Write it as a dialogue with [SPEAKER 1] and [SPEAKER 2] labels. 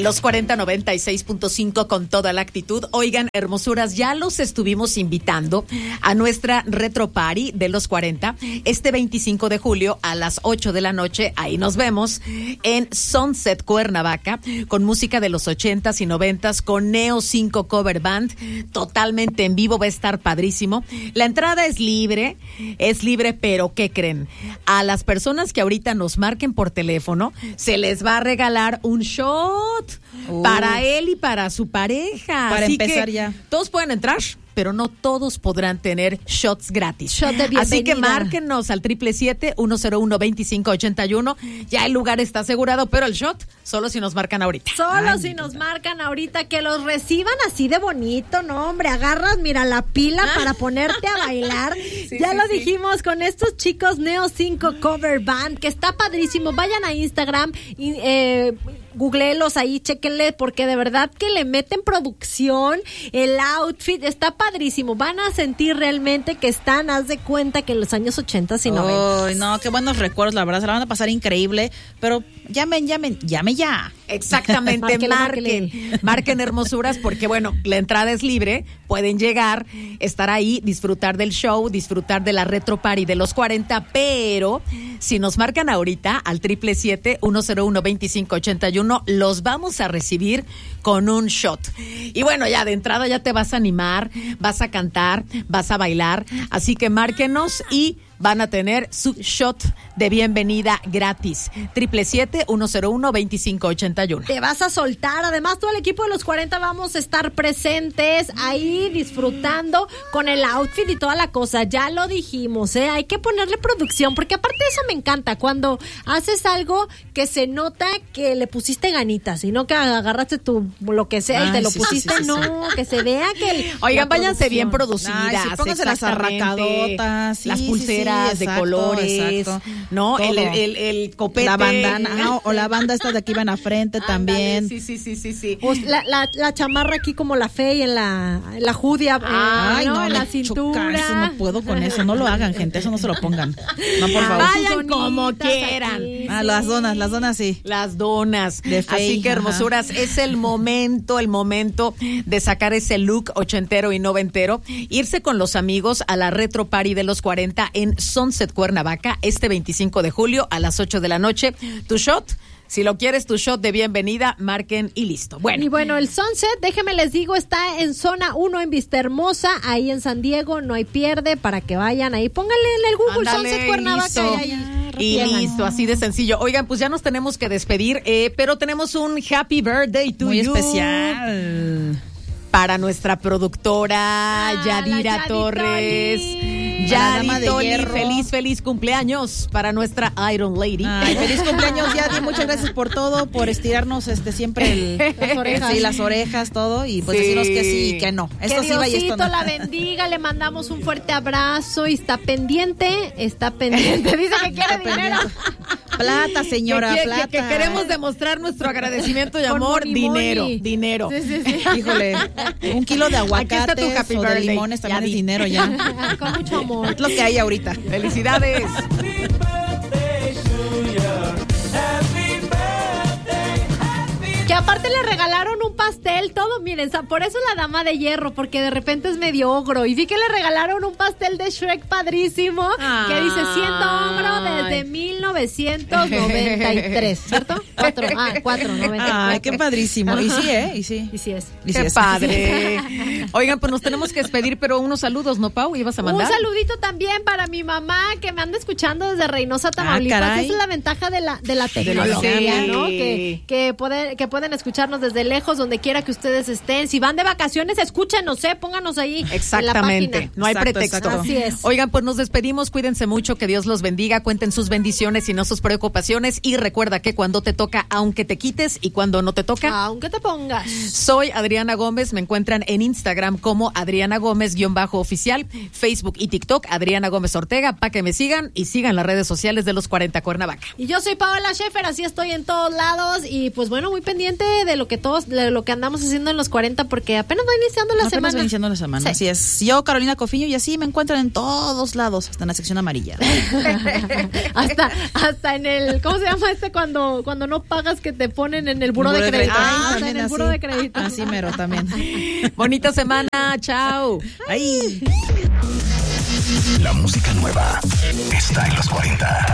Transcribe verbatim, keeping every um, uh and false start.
[SPEAKER 1] Los cuarenta noventa y seis punto cinco con toda la actitud. Oigan, hermosuras, ya los estuvimos invitando a nuestra Retro Party de los cuarenta este veinticinco de julio a las ocho de la noche. Ahí nos vemos en Sunset Cuernavaca con música de los ochentas y noventas con Neo cinco Cover Band totalmente en vivo. Va a estar padrísimo. La entrada es libre, es libre, pero ¿qué creen? A las personas que ahorita nos marquen por teléfono se les va a regalar un shot uh. para él y para su pareja.
[SPEAKER 2] Para
[SPEAKER 1] Así
[SPEAKER 2] empezar
[SPEAKER 1] que
[SPEAKER 2] ya.
[SPEAKER 1] Todos pueden entrar, pero no todos podrán tener shots gratis.
[SPEAKER 3] Shot de bienvenida.
[SPEAKER 1] Así que márquenos al triple siete, uno cero uno, veinticinco ochenta y uno. Ya el lugar está asegurado, pero el shot solo si nos marcan ahorita.
[SPEAKER 3] Solo
[SPEAKER 1] Ay,
[SPEAKER 3] si nos marcan ahorita, que los reciban así de bonito, ¿no, hombre? Agarras, mira, la pila ah. para ponerte a bailar. sí, ya sí, lo sí. dijimos con estos chicos Neo cinco Cover Band, que está padrísimo. Vayan a Instagram y eh, googleelos ahí, chéquenle, porque de verdad que le meten producción. El outfit está padrísimo. Van a sentir realmente que están, haz de cuenta, que en los años ochenta y noventa.
[SPEAKER 2] Ay, no, qué buenos recuerdos, la verdad, se la van a pasar increíble. Pero llamen, llamen, llame ya.
[SPEAKER 1] Exactamente, marquen, marquen, marquen hermosuras, porque bueno, la entrada es libre, pueden llegar, estar ahí, disfrutar del show, disfrutar de la Retro Party de los cuarenta, pero si nos marcan ahorita al triple siete, uno cero uno, veinticinco ochenta y uno, los vamos a recibir con un shot. Y bueno, ya de entrada ya te vas a animar, vas a cantar, vas a bailar, así que márquenos y van a tener su shot de bienvenida gratis. Triple siete, uno cero uno, veinticinco ochenta y uno.
[SPEAKER 3] Te vas a soltar. Además, todo el equipo de los cuarenta vamos a estar presentes ahí disfrutando con el outfit y toda la cosa. Ya lo dijimos, ¿eh? Hay que ponerle producción, porque aparte de eso me encanta cuando haces algo que se nota que le pusiste ganitas y no que agarraste tu lo que sea Ay, y te lo sí, pusiste, sí, sí, no, sí. que se vea que el,
[SPEAKER 1] Oigan, váyanse bien producidas.
[SPEAKER 2] Ay, sí, pónganse las arracadotas, sí,
[SPEAKER 1] las pulseras
[SPEAKER 2] sí, sí,
[SPEAKER 1] de
[SPEAKER 2] exacto,
[SPEAKER 1] colores,
[SPEAKER 2] exacto.
[SPEAKER 1] ¿no? El, el, el copete.
[SPEAKER 2] La bandana, ah, o la banda esta de aquí va en la frente también.
[SPEAKER 1] Ándale, sí, sí, sí, sí, sí.
[SPEAKER 3] Pues la, la, la chamarra aquí como la fe y en la, en la judia,
[SPEAKER 1] Ay,
[SPEAKER 3] eh,
[SPEAKER 1] no,
[SPEAKER 3] en la cintura.
[SPEAKER 2] Eso no puedo con eso, no lo hagan, gente, eso no se lo pongan. No, por favor.
[SPEAKER 1] Vayan como quieran.
[SPEAKER 3] Aquí,
[SPEAKER 2] ah,
[SPEAKER 3] sí.
[SPEAKER 2] las donas, las donas sí.
[SPEAKER 1] Las donas.
[SPEAKER 2] De Fey,
[SPEAKER 1] Así que hermosuras, ajá. es el momento, el momento de sacar ese look ochentero y noventero, irse con los amigos a la Retro Party de los cuarenta en Sunset Cuernavaca este veinticinco de julio a las ocho de la noche. Tu shot, si lo quieres, tu shot de bienvenida, marquen y listo. Bueno.
[SPEAKER 3] Y bueno, el Sunset, déjenme les digo, está en zona uno en Vista Hermosa, ahí en San Diego, no hay pierde, para que vayan ahí. Pónganle en el Google Ándale, Sunset Cuernavaca y ahí.
[SPEAKER 1] Y listo, así de sencillo. Oigan, pues ya nos tenemos que despedir, eh, pero tenemos un happy birthday to
[SPEAKER 2] Muy
[SPEAKER 1] you.
[SPEAKER 2] especial.
[SPEAKER 1] Para nuestra productora
[SPEAKER 3] ah,
[SPEAKER 1] Yadira Torres. Yadi Toli, feliz, feliz cumpleaños para nuestra Iron Lady.
[SPEAKER 2] Ay, feliz cumpleaños, Yadi. Muchas gracias por todo, por estirarnos este siempre el, las orejas, sí, las orejas, todo, y pues sí. decirnos que sí y que no. Esto
[SPEAKER 3] que
[SPEAKER 2] sí va y esto no.
[SPEAKER 3] la bendiga, le mandamos un fuerte abrazo y está pendiente, está pendiente. Dice que quiere dinero.
[SPEAKER 2] Plata, señora,
[SPEAKER 1] que,
[SPEAKER 2] plata.
[SPEAKER 1] Que, que queremos demostrar nuestro agradecimiento y amor, money, dinero, money. dinero.
[SPEAKER 3] Sí, sí, sí.
[SPEAKER 2] Híjole, un kilo de aguacates o de limones también
[SPEAKER 1] ya
[SPEAKER 2] es dinero ya.
[SPEAKER 3] Con mucho amor.
[SPEAKER 2] Es lo que hay ahorita.
[SPEAKER 1] Felicidades.
[SPEAKER 3] Que aparte le regalaron un pastel, todo, miren, por eso la dama de hierro, porque de repente es medio ogro. Y vi que le regalaron un pastel de Shrek padrísimo, Ay. que dice siendo ogro desde mil novecientos noventa y tres, ¿cierto? Cuatro, ah, cuatro, noventa y cuatro.
[SPEAKER 2] Ay, qué padrísimo. Y sí, ¿eh? Y sí.
[SPEAKER 3] Y sí es.
[SPEAKER 2] Y
[SPEAKER 1] qué
[SPEAKER 2] sí es.
[SPEAKER 1] padre. Oigan, pues nos tenemos que despedir, pero unos saludos, ¿no, Pau? ¿Ibas a mandar?
[SPEAKER 3] Un saludito también para mi mamá, que me anda escuchando desde Reynosa, Tamaulipas.
[SPEAKER 2] Ah,
[SPEAKER 3] Esa es la ventaja de la, de la tecnología, sí. ¿no? Que, que, poder, que pueden escucharnos desde lejos, donde quiera que ustedes estén. Si van de vacaciones, escúchenos, ¿eh? Pónganos ahí.
[SPEAKER 1] Exactamente.
[SPEAKER 3] En la página.
[SPEAKER 1] No hay
[SPEAKER 2] exacto,
[SPEAKER 1] pretexto.
[SPEAKER 2] Exacto.
[SPEAKER 3] Así es.
[SPEAKER 1] Oigan, pues nos despedimos. Cuídense mucho. Que Dios los bendiga. Cuenten sus bendiciones y no sus preocupaciones. Y recuerda que cuando te toca, aunque te quites, y cuando no te toca,
[SPEAKER 3] aunque te pongas.
[SPEAKER 1] Soy Adriana Gómez. Me encuentran en Instagram como Adriana Gómez guión bajo oficial, Facebook y TikTok Adriana Gómez Ortega, para que me sigan y sigan las redes sociales de los cuarenta Cuernavaca.
[SPEAKER 3] Y yo soy Paola Schaefer, así estoy en todos lados y pues bueno, muy pendiente de lo que todos, de lo que andamos haciendo en los cuarenta, porque apenas va iniciando la
[SPEAKER 2] apenas
[SPEAKER 3] semana.
[SPEAKER 2] va iniciando la semana,
[SPEAKER 3] Sí.
[SPEAKER 2] así es. Yo, Carolina Cofiño, y así me encuentran en todos lados, hasta en la sección amarilla.
[SPEAKER 3] hasta, hasta en el, ¿cómo se llama este cuando, cuando no pagas que te ponen en el buro de crédito?
[SPEAKER 2] Ah,
[SPEAKER 3] Hasta en
[SPEAKER 2] también
[SPEAKER 3] el
[SPEAKER 2] así.
[SPEAKER 3] buro de crédito.
[SPEAKER 2] Así mero también.
[SPEAKER 1] Bonita semana, chao.
[SPEAKER 2] Ay.
[SPEAKER 4] La música nueva está en los cuarenta.